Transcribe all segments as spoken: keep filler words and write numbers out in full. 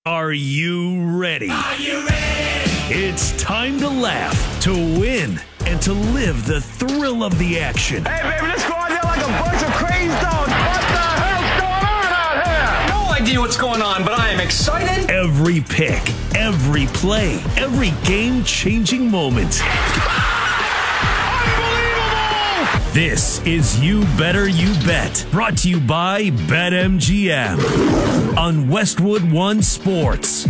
Are you ready? Are you ready? It's time to laugh, to win, and to live the thrill of the action. Hey, baby, let's go out there like a bunch of crazy dogs. What the hell's going on out here? No idea what's going on, but I am excited. Every pick, every play, every game-changing moment. Unbelievable! This is You Better You Bet, brought to you by BetMGM on Westwood One Sports.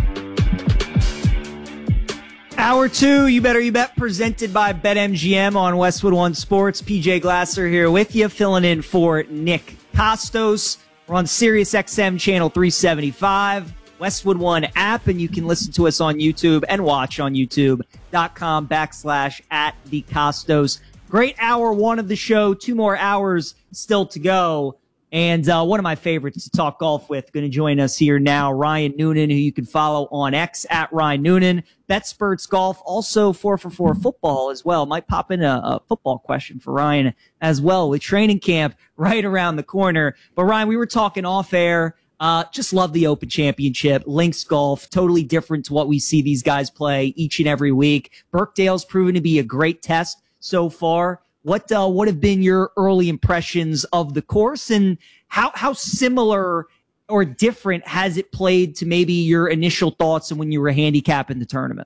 Hour two, You Better You Bet, presented by BetMGM on Westwood One Sports. P J Glasser here with you, filling in for Nick Costos. We're on Sirius X M channel three seventy-five, Westwood One app, and you can listen to us on YouTube and watch on YouTube.com backslash at the Costos. Great hour one of the show, two more hours still to go. And uh, one of my favorites to talk golf with, going to join us here now, Ryan Noonan, who you can follow on X at Ryan Noonan. BetSperts Golf, also four for four football as well. Might pop in a, a football question for Ryan as well, with training camp right around the corner. But Ryan, we were talking off air. Uh, just love the Open Championship. Links Golf, totally different to what we see these guys play each and every week. Birkdale's proven to be a great test so far. What uh, what have been your early impressions of the course, and how how similar or different has it played to maybe your initial thoughts and when you were handicapping the tournament?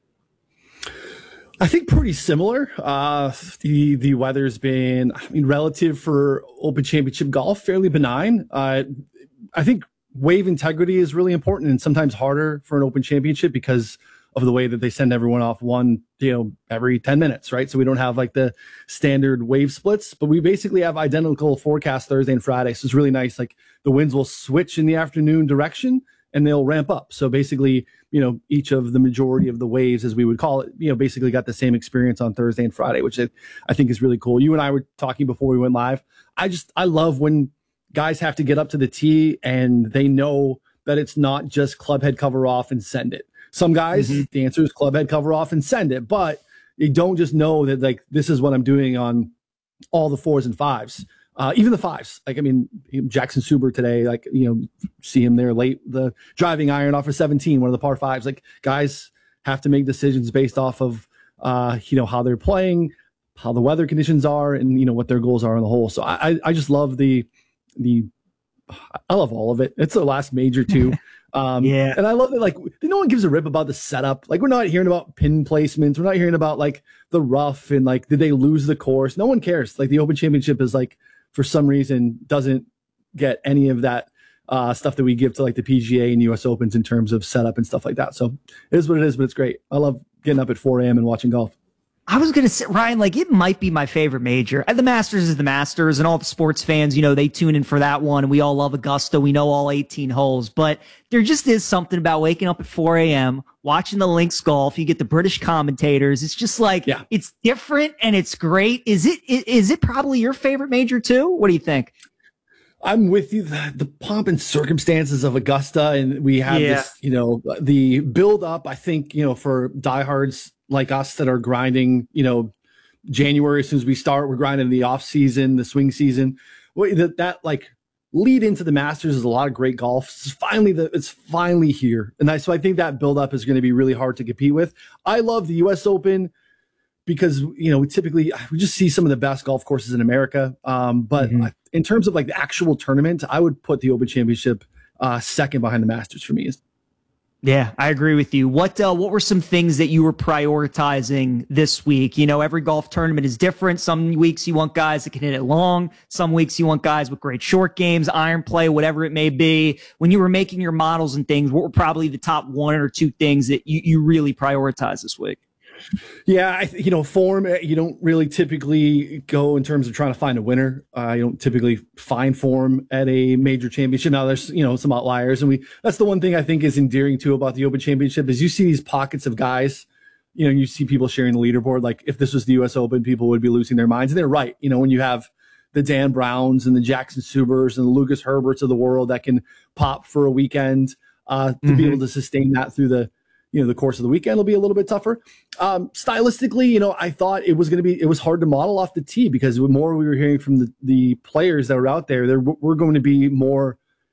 I think pretty similar. Uh, the the weather's been, I mean, relative for Open Championship golf, fairly benign. Uh, I think wave integrity is really important and sometimes harder for an Open Championship because of the way that they send everyone off one, you know, every ten minutes, right? So we don't have like the standard wave splits, but we basically have identical forecasts Thursday and Friday. So it's really nice. Like the winds will switch in the afternoon direction and they'll ramp up. So basically, you know, each of the majority of the waves, as we would call it, you know, basically got the same experience on Thursday and Friday, which I, I think is really cool. You and I were talking before we went live. I just, I love when guys have to get up to the tee and they know that it's not just club head cover off and send it. Some guys, mm-hmm. the answer is club head cover off and send it, but you don't just know that like this is what I'm doing on all the fours and fives, uh, even the fives. Like I mean, Jackson Suber today, like you know, see him there late, the driving iron off for seventeen, one of the par fives. Like guys have to make decisions based off of uh, you know how they're playing, how the weather conditions are, and you know what their goals are on the hole. So I I just love the the I love all of it. It's the last major too. Um, yeah. And I love that, like, no one gives a rip about the setup. Like, we're not hearing about pin placements. We're not hearing about, like, the rough and, like, did they lose the course? No one cares. Like, the Open Championship is, like, for some reason, doesn't get any of that uh, stuff that we give to, like, the P G A and U S Opens in terms of setup and stuff like that. So it is what it is, but it's great. I love getting up at four a.m. and watching golf. I was going to say, Ryan, like, it might be my favorite major. The Masters is the Masters, and all the sports fans, you know, they tune in for that one, and we all love Augusta. We know all eighteen holes, but there just is something about waking up at four a.m., watching the Links Golf. You get the British commentators. It's just like, yeah. It's different, and it's great. Is it, is it probably your favorite major, too? What do you think? I'm with you. The, the pomp and circumstances of Augusta, and we have yeah. this, you know, the build up, I think, you know, for diehards like us that are grinding, you know, January, as soon as we start, we're grinding the off season, the swing season. That, that like lead into the Masters is a lot of great golf. It's finally the, it's finally here. And I, so I think that build up is going to be really hard to compete with. I love the U S Open because, you know, we typically, we just see some of the best golf courses in America. Um, but mm-hmm. in terms of like the actual tournament, I would put the Open Championship uh, second behind the Masters for me. Yeah, I agree with you. What uh, what were some things that you were prioritizing this week? You know, every golf tournament is different. Some weeks you want guys that can hit it long. Some weeks you want guys with great short games, iron play, whatever it may be. When you were making your models and things, what were probably the top one or two things that you, you really prioritized this week? Yeah, I, you know, form, you don't really typically go in terms of trying to find a winner. Uh, you don't typically find form at a major championship. Now there's, you know, some outliers, and we, that's the one thing I think is endearing too about the Open Championship is you see these pockets of guys, you know, you see people sharing the leaderboard. Like if this was the U S Open, people would be losing their minds, and they're right. You know, when you have the Dan Browns and the Jackson Subers and the Lucas Herberts of the world that can pop for a weekend, uh, to mm-hmm. be able to sustain that through the, you know, the course of the weekend will be a little bit tougher. Um, stylistically, you know, I thought it was going to be, it was hard to model off the tee because the more we were hearing from the, the players that were out there, there were going to be more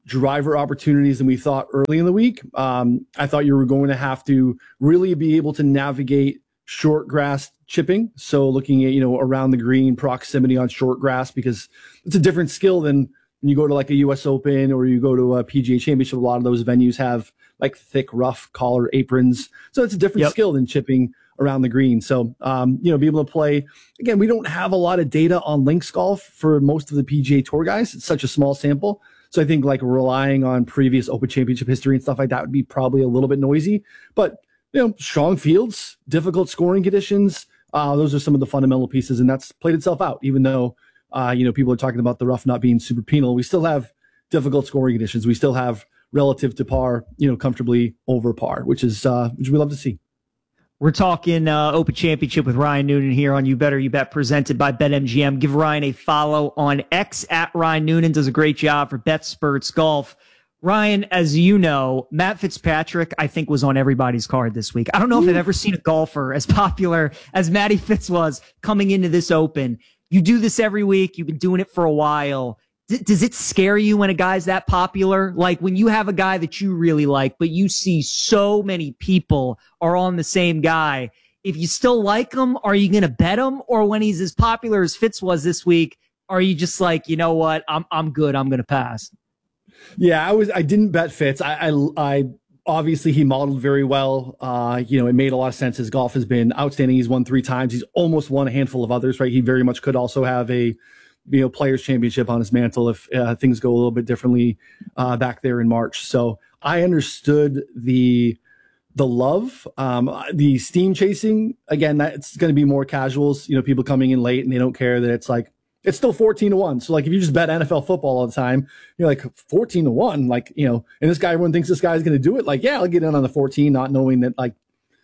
driver opportunities than we thought early in the week. Um, I thought you were going to have to really be able to navigate short grass chipping. So looking at, you know, around the green proximity on short grass, because it's a different skill than when you go to like a U S Open or you go to a P G A Championship. A lot of those venues have like thick, rough collar aprons. So it's a different Yep. skill than chipping around the green. So, um, you know, be able to play. Again, we don't have a lot of data on links golf for most of the P G A Tour guys. It's such a small sample. So I think like relying on previous Open Championship history and stuff like that would be probably a little bit noisy. But, you know, strong fields, difficult scoring conditions, uh, those are some of the fundamental pieces, and that's played itself out. Even though, uh, you know, people are talking about the rough not being super penal, we still have difficult scoring conditions. We still have relative to par, you know, comfortably over par, which is uh, which we love to see. We're talking uh, Open Championship with Ryan Noonan here on You Better You Bet, presented by BetMGM. Give Ryan a follow on X at Ryan Noonan. Does a great job for BetSperts Golf. Ryan, as you know, Matt Fitzpatrick, I think, was on everybody's card this week. I don't know if I've ever seen a golfer as popular as Matty Fitz was coming into this Open. You do this every week. You've been doing it for a while. D- does it scare you when a guy's that popular? Like when you have a guy that you really like, but you see so many people are on the same guy. If you still like him, are you going to bet him? Or when he's as popular as Fitz was this week, are you just like, you know what? I'm, I'm good. I'm going to pass. Yeah, I was. I didn't bet Fitz. I, I, I obviously he modeled very well. Uh, you know, it made a lot of sense. His golf has been outstanding. He's won three times. He's almost won a handful of others. Right. He very much could also have a, you know, Players Championship on his mantle if uh, things go a little bit differently uh, back there in March. So I understood the the love, um, the steam chasing. Again, that's going to be more casuals. You know, people coming in late and they don't care that it's like. It's still fourteen to one. So like if you just bet N F L football all the time, you're like fourteen to one, like, you know, and this guy, everyone thinks this guy's going to do it. Like, yeah, I'll get in on the fourteen, not knowing that like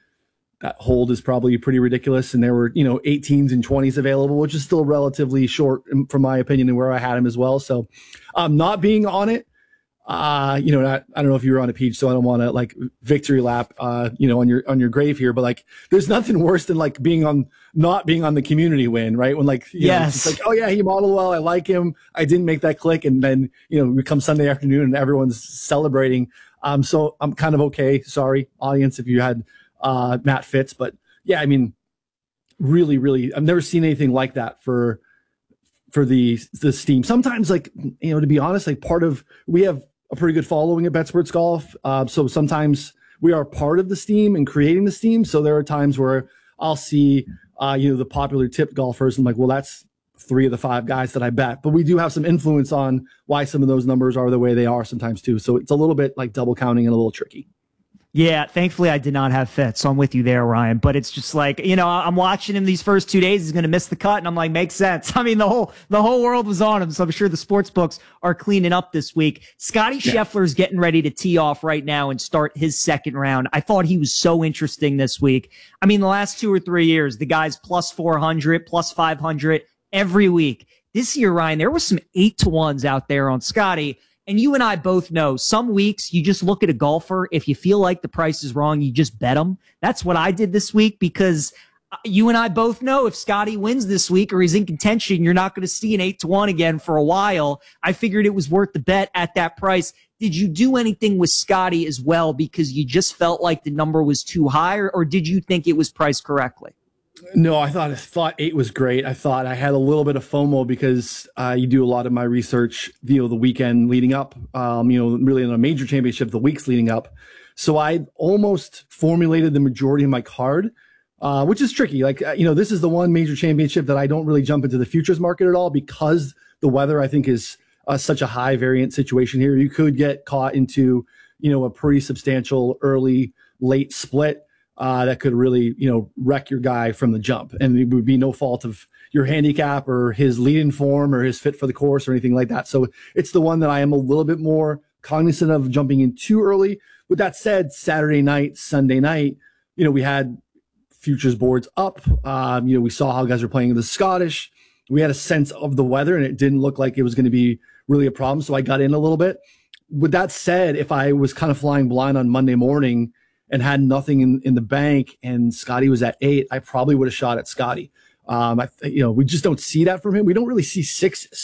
that hold is probably pretty ridiculous. And there were, you know, eighteens and twenties available, which is still relatively short from my opinion and where I had him as well. So um, not being on it, uh, you know, not, I don't know if you were on a Peach, so I don't want to like victory lap, uh, you know, on your, on your grave here, but like, there's nothing worse than like being on, not being on the community win, right? When like, you know, it's like, oh yeah, he modeled well. I like him. I didn't make that click. And then, you know, we come Sunday afternoon and everyone's celebrating. Um, so I'm kind of okay. Sorry, audience, if you had, uh, Matt Fitz, but yeah, I mean, really, really, I've never seen anything like that for, for the, the steam. Sometimes like, you know, to be honest, like part of, we have a pretty good following at BetSperts Golf. Uh, so sometimes we are part of the steam and creating the steam. So there are times where I'll see, uh, you know, the popular tipped golfers. And I'm like, well, that's three of the five guys that I bet. But we do have some influence on why some of those numbers are the way they are sometimes too. So it's a little bit like double counting and a little tricky. Yeah, thankfully I did not have Fitz, so I'm with you there, Ryan. But it's just like, you know, I'm watching him these first two days. He's going to miss the cut, and I'm like, makes sense. I mean, the whole the whole world was on him, so I'm sure the sports books are cleaning up this week. Scotty yeah. Scheffler's getting ready to tee off right now and start his second round. I thought he was so interesting this week. I mean, the last two or three years, the guy's plus four hundred, plus five hundred every week. This year, Ryan, there was some eight to ones out there on Scotty. And you and I both know some weeks you just look at a golfer. If you feel like the price is wrong, you just bet them. That's what I did this week because you and I both know if Scotty wins this week or he's in contention, you're not going to see an eight to one again for a while. I figured it was worth the bet at that price. Did you do anything with Scotty as well because you just felt like the number was too high, or, or did you think it was priced correctly? No, I thought I thought eight was great. I thought I had a little bit of FOMO because uh, you do a lot of my research, you know, the weekend leading up, um, you know, really in a major championship, the weeks leading up. So I almost formulated the majority of my card, uh, which is tricky. Like, you know, this is the one major championship that I don't really jump into the futures market at all because the weather, I think, is uh, such a high variant situation here. You could get caught into, you know, a pretty substantial early, late split. Uh, that could really, you know, wreck your guy from the jump. And it would be no fault of your handicap or his lead-in form or his fit for the course or anything like that. So it's the one that I am a little bit more cognizant of jumping in too early. With that said, Saturday night, Sunday night, you know, we had futures boards up. Um, you know, we saw how guys were playing the Scottish. We had a sense of the weather, and it didn't look like it was going to be really a problem. So I got in a little bit. With that said, if I was kind of flying blind on Monday morning and had nothing in, in the bank and Scotty was at eight, I probably would have shot at Scotty. Um, I, you know, we just don't see that from him. We don't really see sixes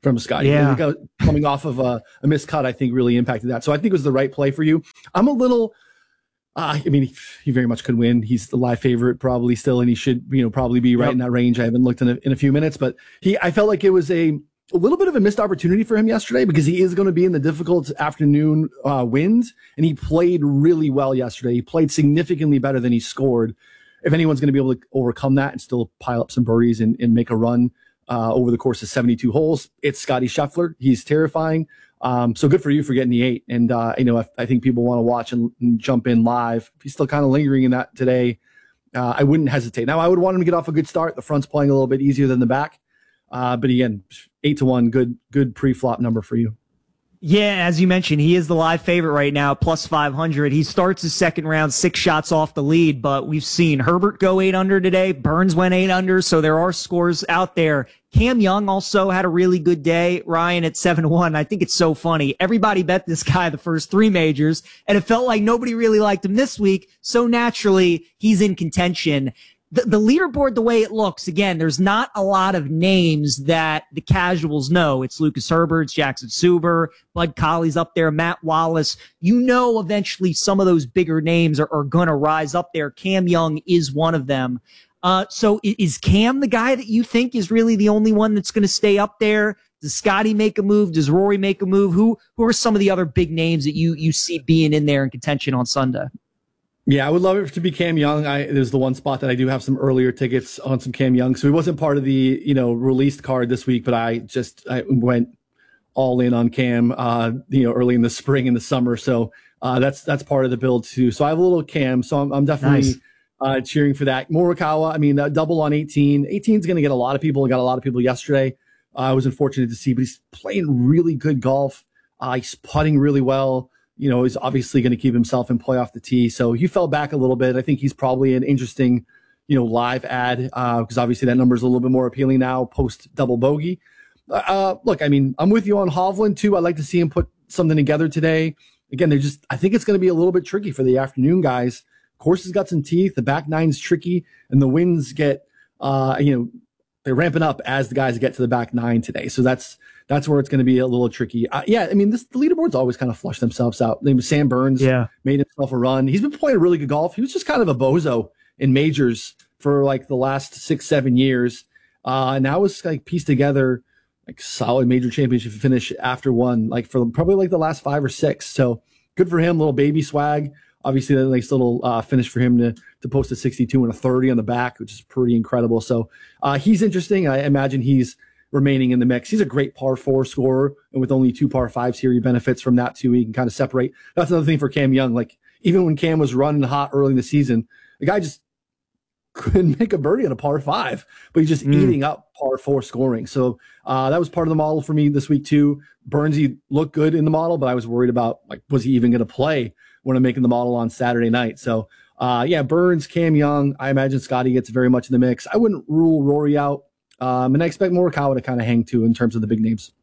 from Scotty. Yeah. Coming off of a, a missed cut, I think really impacted that. So I think it was the right play for you. I'm a little, uh, I mean, he, he very much could win. He's the live favorite probably still, and he should, you know, probably be right Yep. in that range. I haven't looked in a, in a few minutes, but he, I felt like it was a, a little bit of a missed opportunity for him yesterday because he is going to be in the difficult afternoon uh, winds, and he played really well yesterday. He played significantly better than he scored. If anyone's going to be able to overcome that and still pile up some birdies and, and make a run uh, over the course of seventy-two holes, it's Scotty Scheffler. He's terrifying. Um, so good for you for getting the eight. And, uh, you know, I, I think people want to watch and, and jump in live. If he's still kind of lingering in that today, uh, I wouldn't hesitate. Now, I would want him to get off a good start. The front's playing a little bit easier than the back. Uh, but again, eight to one, good, good pre-flop number for you. Yeah, as you mentioned, he is the live favorite right now, plus five hundred. He starts his second round six shots off the lead, but we've seen Herbert go eight under today. Burns went eight under, so there are scores out there. Cam Young also had a really good day, Ryan, at seven to one. I think it's so funny. Everybody bet this guy the first three majors, and it felt like nobody really liked him this week, so naturally, he's in contention. The, the leaderboard, the way it looks, again, there's not a lot of names that the casuals know. It's Lucas Herbert, it's Jackson Suber, Bud Colley's up there, Matt Wallace. You know eventually some of those bigger names are, are going to rise up there. Cam Young is one of them. Uh, so is Cam the guy that you think is really the only one that's going to stay up there? Does Scotty make a move? Does Rory make a move? Who who are some of the other big names that you you see being in there in contention on Sunday? Yeah, I would love it to be Cam Young. I, there's the one spot that I do have some earlier tickets on some Cam Young. So he wasn't part of the, you know, released card this week, but I just, I went all in on Cam, uh, you know, early in the spring and the summer. So, uh, that's, that's part of the build too. So I have a little Cam. So I'm, I'm definitely, Nice. uh, cheering for that. Morikawa, I mean, uh, double on eighteen. eighteen is going to get a lot of people. I got a lot of people yesterday. Uh, I was unfortunate to see, but he's playing really good golf. Uh, he's putting really well. You know, he's obviously going to keep himself in play off the tee. So he fell back a little bit. I think he's probably an interesting, you know, live ad because uh, obviously that number is a little bit more appealing now post double bogey. Uh, look, I mean, I'm with you on Hovland too. I'd like to see him put something together today. Again, they're just, I think it's going to be a little bit tricky for the afternoon guys. Course has got some teeth. The back nine's tricky, and the winds get, uh, you know, they're ramping up as the guys get to the back nine today. So that's that's where it's going to be a little tricky. Uh, yeah, I mean, this, the leaderboards always kind of flush themselves out. Name Sam Burns Yeah. made himself a run. He's been playing really good golf. He was just kind of a bozo in majors for like the last six, seven years. Uh, and now it's like pieced together like solid major championship finish after one, like for probably like the last five or six. So good for him. Little baby swag. Obviously, a nice little uh, finish for him to to post a sixty-two and a thirty on the back, which is pretty incredible. So uh, he's interesting. I imagine he's remaining in the mix. He's a great par four scorer, and with only two par fives here, he benefits from that too. He can kind of separate. That's another thing for Cam Young. Like even when Cam was running hot early in the season, the guy just couldn't make a birdie on a par five, but he's just mm. eating up par four scoring. So uh, that was part of the model for me this week too. Burnsy looked good in the model, but I was worried about like was he even going to play when I'm making the model on Saturday night. So, uh, yeah, Burns, Cam Young, I imagine Scotty gets very much in the mix. I wouldn't rule Rory out. Um, and I expect Morikawa to kind of hang too in terms of the big names.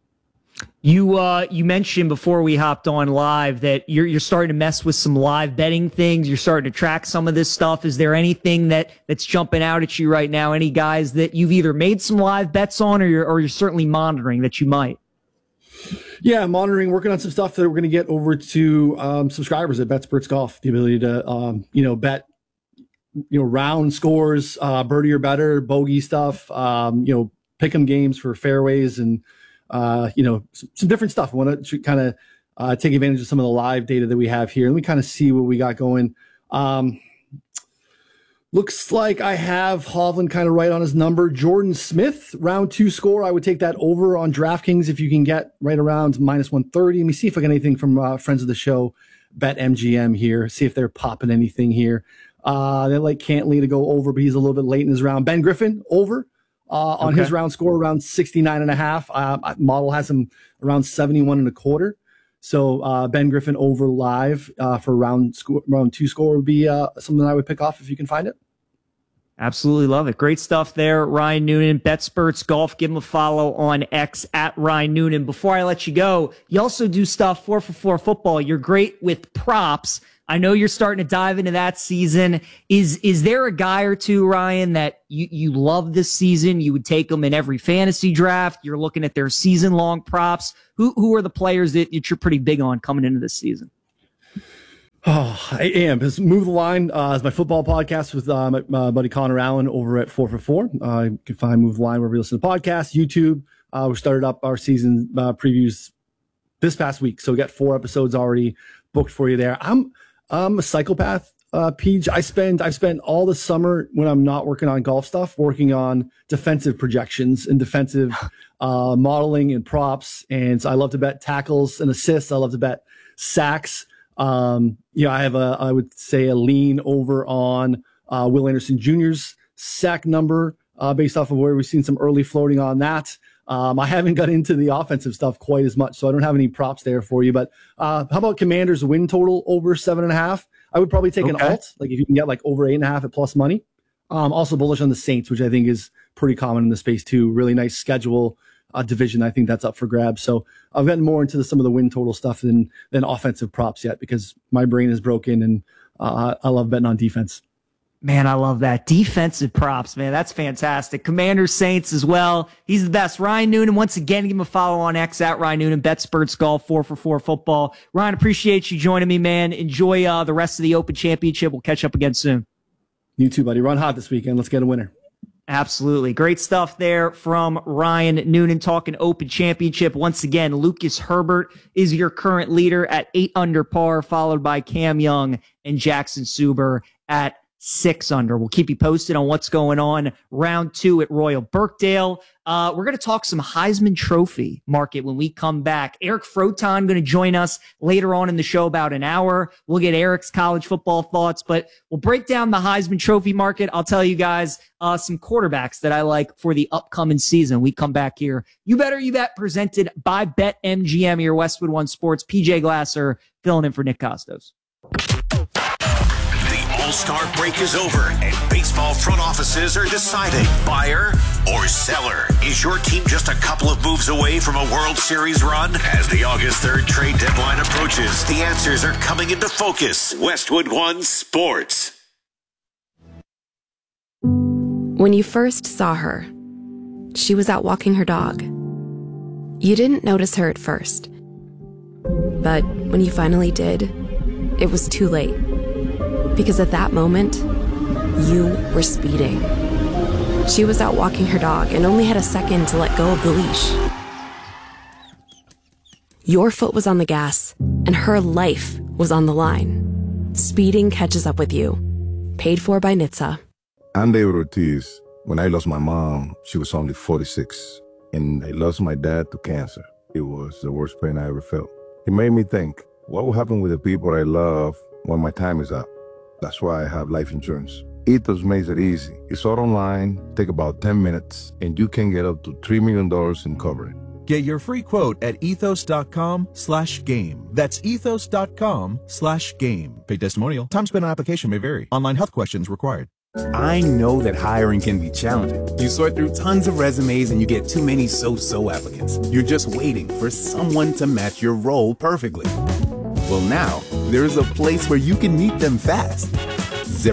You, uh, you mentioned before we hopped on live that you're, you're starting to mess with some live betting things. You're starting to track some of this stuff. Is there anything that that's jumping out at you right now? Any guys that you've either made some live bets on or you're, or you're certainly monitoring that you might? Yeah, monitoring, working on some stuff that we're going to get over to um, subscribers at BetSperts Golf. The ability to, um, you know, bet, you know, round scores, uh, birdie or better, bogey stuff, um, you know, pick 'em games for fairways and, uh, you know, some, some different stuff. I want to kind of uh, take advantage of some of the live data that we have here. Let me kind of see what we got going. Um, Looks like I have Hovland kind of right on his number. Jordan Smith, round two score. I would take that over on DraftKings if you can get right around minus one thirty. Let me see if I get anything from uh, friends of the show, BetMGM here. See if they're popping anything here. Uh, they like Cantley to go over, but he's a little bit late in his round. Ben Griffin over uh, on okay. his round score, around sixty-nine and a half. Uh, model has him around seventy-one and a quarter. So uh, Ben Griffin over live uh, for round score, round two score would be uh, something I would pick off if you can find it. Absolutely love it. Great stuff there. Ryan Noonan, BetSperts Golf. Give him a follow on X at Ryan Noonan. Before I let you go, you also do stuff four for four football. You're great with props. I know you're starting to dive into that season. Is is there a guy or two, Ryan, that you, you love this season? You would take them in every fantasy draft. You're looking at their season-long props. Who who are the players that, that you're pretty big on coming into this season? Oh, I am. Because Move the Line uh, is my football podcast with uh, my, my buddy Connor Allen over at four for four. Uh, you can find Move the Line wherever you listen to podcasts, YouTube. Uh, we started up our season uh, previews this past week, so we got four episodes already booked for you there. I'm I'm a psychopath, uh, Peach. I spend I've spent all the summer when I'm not working on golf stuff, working on defensive projections and defensive uh, modeling and props. And so I love to bet tackles and assists. I love to bet sacks. Um, you know, I have a I would say a lean over on uh, Will Anderson Junior's sack number uh, based off of where we've seen some early floating on that. Um, I haven't got into the offensive stuff quite as much, so I don't have any props there for you. But uh, how about Commanders win total over seven and a half? I would probably take okay. an alt, like if you can get like over eight and a half at plus money. Um, also bullish on the Saints, which I think is pretty common in the space too. Really nice schedule uh, division. I think that's up for grabs. So I've gotten more into the, some of the win total stuff than than offensive props yet because my brain is broken and uh, I love betting on defense. Man, I love that. Defensive props, man. That's fantastic. Commanders, Saints as well. He's the best. Ryan Noonan, once again, give him a follow on X at Ryan Noonan, BetSperts Golf, four for four football. Ryan, appreciate you joining me, man. Enjoy uh, the rest of the Open Championship. We'll catch up again soon. You too, buddy. Run hot this weekend. Let's get a winner. Absolutely. Great stuff there from Ryan Noonan talking Open Championship. Once again, Lucas Herbert is your current leader at eight under par, followed by Cam Young and Jackson Suber at six under. We'll keep you posted on what's going on round two at Royal Birkdale. Uh, we're going to talk some Heisman Trophy market when we come back. Eric Froton going to join us later on in the show, about an hour. We'll get Eric's college football thoughts, but we'll break down the Heisman Trophy market. I'll tell you guys uh, some quarterbacks that I like for the upcoming season. We come back here. You Better You Bet, presented by BetMGM, your Westwood One Sports. P J Glasser filling in for Nick Costos. All-Star break is over, and baseball front offices are deciding buyer or seller. Is your team just a couple of moves away from a World Series run? As the August third trade deadline approaches, the answers are coming into focus. Westwood One Sports. When you first saw her, she was out walking her dog. You didn't notice her at first. But when you finally did, it was too late. Because at that moment, you were speeding. She was out walking her dog and only had a second to let go of the leash. Your foot was on the gas, and her life was on the line. Speeding catches up with you. Paid for by N H T S A. I'm David Ortiz. When I lost my mom, she was only forty-six, and I lost my dad to cancer. It was the worst pain I ever felt. It made me think, what will happen with the people I love when my time is up? That's why I have life insurance. Ethos makes it easy. It's all online, take about ten minutes, and you can get up to three million dollars in coverage. Get your free quote at ethos.com slash game. That's ethos.com slash game. Paid testimonial. Time spent on application may vary. Online health questions required. I know that hiring can be challenging. You sort through tons of resumes and you get too many so-so applicants. You're just waiting for someone to match your role perfectly. Well, now, there's a place where you can meet them fast.